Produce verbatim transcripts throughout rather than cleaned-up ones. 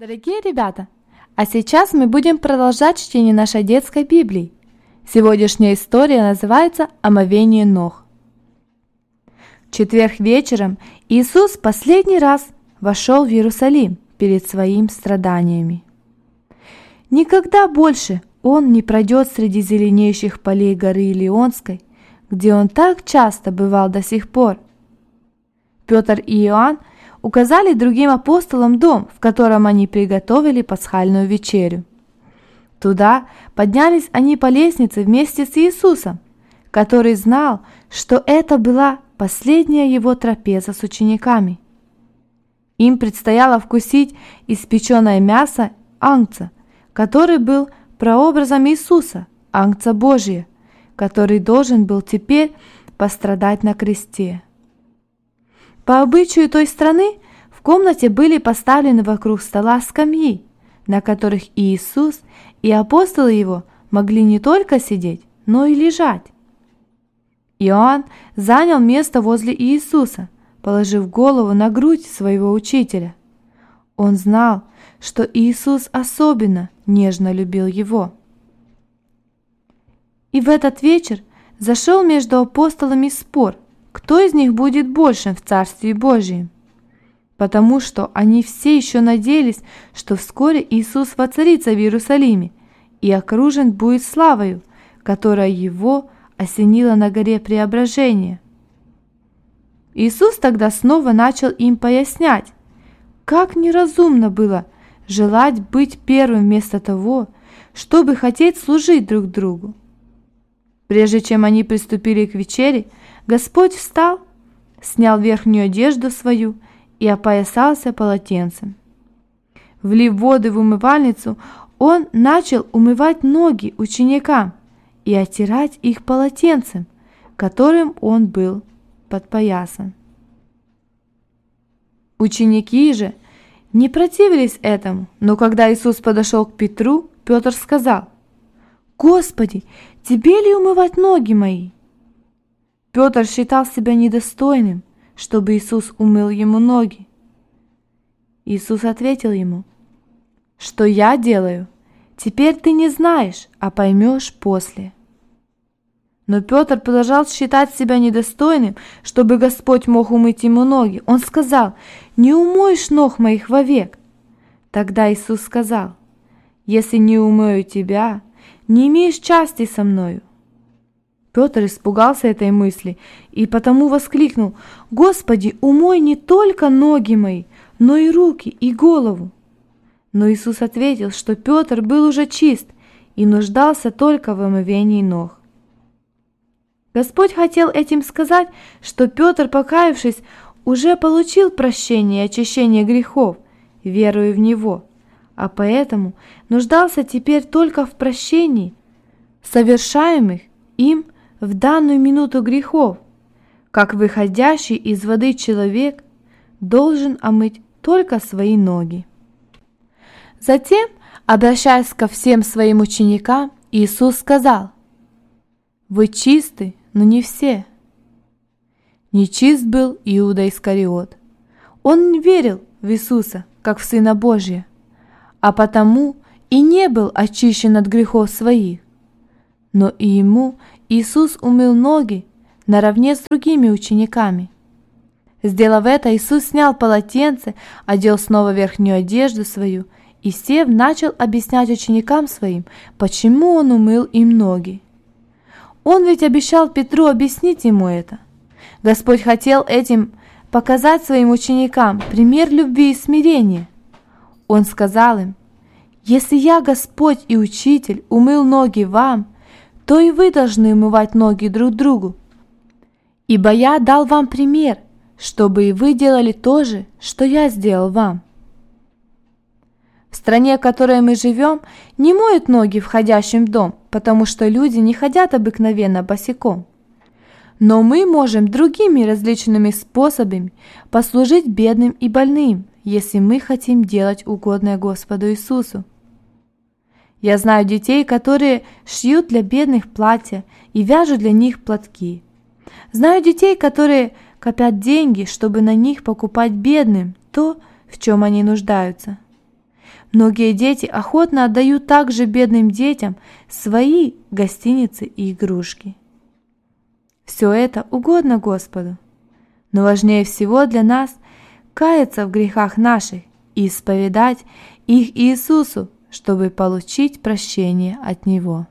Дорогие ребята, а сейчас мы будем продолжать чтение нашей детской Библии. Сегодняшняя история называется «Омовение ног». В четверг вечером Иисус последний раз вошел в Иерусалим перед своими страданиями. Никогда больше Он не пройдет среди зеленеющих полей горы Илионской, где Он так часто бывал до сих пор. Петр и Иоанн указали другим апостолам дом, в котором они приготовили пасхальную вечерю. Туда поднялись они по лестнице вместе с Иисусом, который знал, что это была последняя его трапеза с учениками. Им предстояло вкусить испеченное мясо агнца, который был прообразом Иисуса, агнца Божия, который должен был теперь пострадать на кресте. По обычаю той страны в комнате были поставлены вокруг стола скамьи, на которых Иисус и апостолы Его могли не только сидеть, но и лежать. Иоанн занял место возле Иисуса, положив голову на грудь своего учителя. Он знал, что Иисус особенно нежно любил его. И в этот вечер зашел между апостолами спор, кто из них будет большим в Царстве Божьем, потому что они все еще надеялись, что вскоре Иисус воцарится в Иерусалиме и окружен будет славою, которая его осенила на горе Преображения. Иисус тогда снова начал им пояснять, как неразумно было желать быть первым вместо того, чтобы хотеть служить друг другу. Прежде чем они приступили к вечере, Господь встал, снял верхнюю одежду свою и опоясался полотенцем. Влив воды в умывальницу, Он начал умывать ноги ученикам и оттирать их полотенцем, которым Он был подпоясан. Ученики же не противились этому, но когда Иисус подошел к Петру, Петр сказал: «Господи, Тебе ли умывать ноги мои?» Петр считал себя недостойным, чтобы Иисус умыл ему ноги. Иисус ответил ему: «Что я делаю, теперь ты не знаешь, а поймешь после». Но Петр продолжал считать себя недостойным, чтобы Господь мог умыть ему ноги. Он сказал: «Не умоешь ног моих вовек». Тогда Иисус сказал: «Если не умою тебя, не имеешь части со мною». Петр испугался этой мысли и потому воскликнул: «Господи, умой не только ноги мои, но и руки, и голову». Но Иисус ответил, что Петр был уже чист и нуждался только в омовении ног. Господь хотел этим сказать, что Петр, покаявшись, уже получил прощение и очищение грехов, веруя в Него, а поэтому нуждался теперь только в прощении совершаемых им в данную минуту грехов, как выходящий из воды человек должен омыть только свои ноги. Затем, обращаясь ко всем своим ученикам, Иисус сказал: «Вы чисты, но не все». Нечист был Иуда Искариот. Он верил в Иисуса, как в Сына Божия, а потому и не был очищен от грехов своих. Но и ему Иисус умыл ноги наравне с другими учениками. Сделав это, Иисус снял полотенце, одел снова верхнюю одежду свою и, сев, начал объяснять ученикам своим, почему Он умыл им ноги. Он ведь обещал Петру объяснить ему это. Господь хотел этим показать своим ученикам пример любви и смирения. Он сказал им: «Если я, Господь и Учитель, умыл ноги вам, то и вы должны умывать ноги друг другу. Ибо я дал вам пример, чтобы и вы делали то же, что я сделал вам». В стране, в которой мы живем, не моют ноги входящим в дом, потому что люди не ходят обыкновенно босиком. Но мы можем другими различными способами послужить бедным и больным, если мы хотим делать угодное Господу Иисусу. Я знаю детей, которые шьют для бедных платья и вяжут для них платки. Знаю детей, которые копят деньги, чтобы на них покупать бедным то, в чем они нуждаются. Многие дети охотно отдают также бедным детям свои гостиницы и игрушки. Все это угодно Господу. Но важнее всего для нас каяться в грехах наших и исповедать их Иисусу, чтобы получить прощение от Него.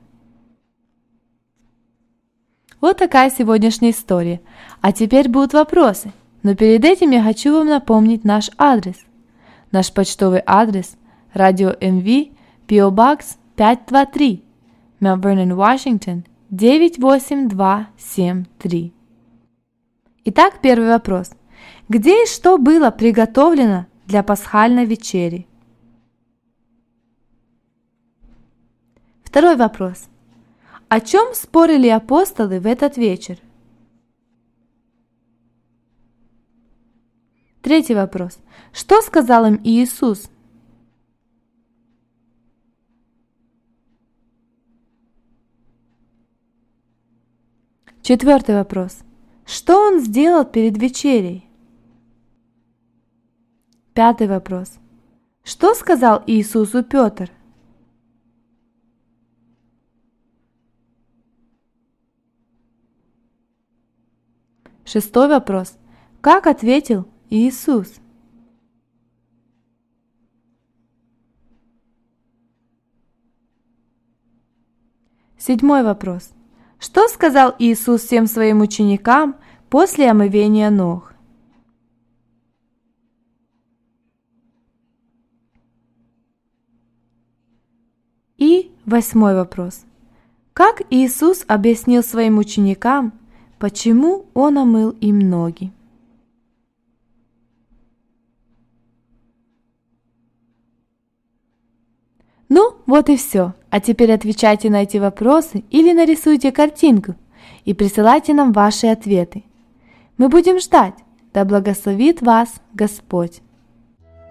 Вот такая сегодняшняя история. А теперь будут вопросы. Но перед этим я хочу вам напомнить наш адрес. Наш почтовый адрес – Радио эм ви, пи о Box пятьсот двадцать три, Mount Vernon, Вашингтон, девять восемь два семь три. Итак, первый вопрос. Где и что было приготовлено для пасхальной вечери? Второй вопрос. О чем спорили апостолы в этот вечер? Третий вопрос. Что сказал им Иисус? Четвертый вопрос. Что он сделал перед вечерей? Пятый вопрос. Что сказал Иисусу Петр? Шестой вопрос. Как ответил Иисус? Седьмой вопрос. Что сказал Иисус всем своим ученикам после омывения ног? И восьмой вопрос. Как Иисус объяснил своим ученикам, почему Он омыл им ноги? Ну, вот и все. А теперь отвечайте на эти вопросы или нарисуйте картинку и присылайте нам ваши ответы. Мы будем ждать. Да благословит вас Господь.